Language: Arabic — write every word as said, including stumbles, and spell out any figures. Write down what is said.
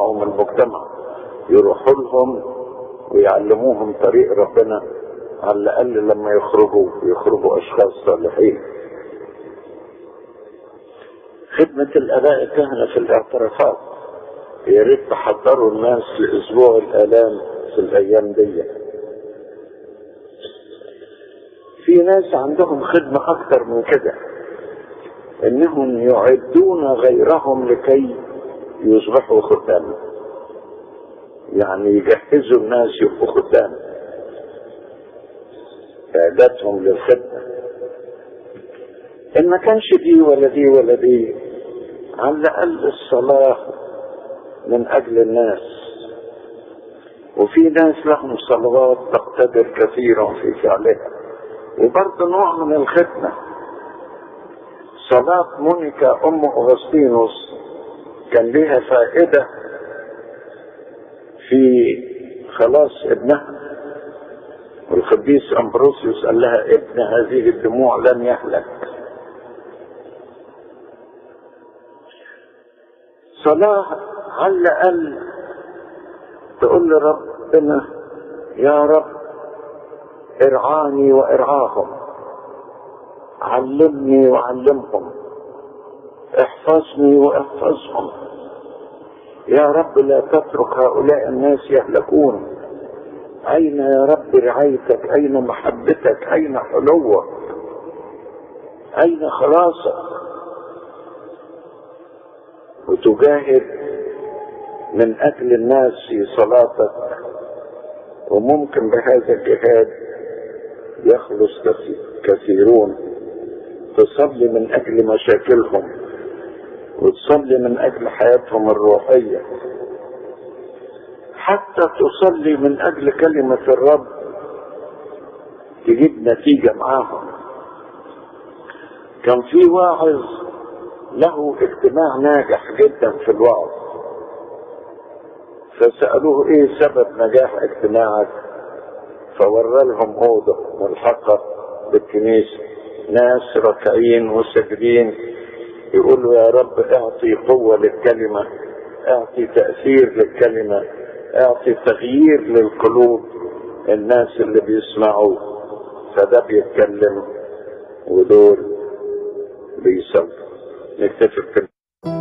بتاعهم المجتمع، يروحوا لهم ويعلموهم طريق ربنا، على الأقل لما يخرجوا يخرجوا أشخاص صالحين. خدمة الآباء الكهنة في الاعترافات، يا ريت تحضروا الناس لأسبوع الآلام في الأيام دي. في ناس عندهم خدمة أكتر من كده، إنهم يعدون غيرهم لكي يصبحوا خدام، يعني يجهزوا الناس يبقوا خدام، إعدادهم للخدمة. إن ما كانش دي ولا دي ولا دي، على الأقل الصلاة من أجل الناس. وفي ناس لهم صلوات تقتدر كثيرا في فعلها، وبرضه نوع من الخدمة. صلاة مونيكا أم أغسطينوس كان لها فائدة في خلاص ابنها، والقديس أمبروسيوس قال لها ابن هذه الدموع لن يهلك. صلاة على الأقل تقول لربنا يا رب ارعاني وارعاهم، علمني وعلمهم، احفظني واحفظهم، يا رب لا تترك هؤلاء الناس يهلكون. أين يا رب رعايتك؟ أين محبتك؟ أين حلوك؟ أين خلاصك؟ وتجاهد من أجل الناس في صلاتك، وممكن بهذا الجهاد يخلص كثيرون. تصلي من أجل مشاكلهم، وتصلي من أجل حياتهم الروحية، حتى تصلي من أجل كلمة الرب تجيب نتيجة معاهم. كان في واعظ له اجتماع ناجح جدا في الوعظ، فسألوه ايه سبب نجاح اجتماعك؟ فورى لهم أوضة ملحقة بالكنيسة، ناس راكعين وساجدين يقولوا يا رب اعطي قوة للكلمة، اعطي تأثير للكلمة، اعطي تغيير للقلوب الناس اللي بيسمعوا. فده بيتكلم ودول بيصلوا. نكتفي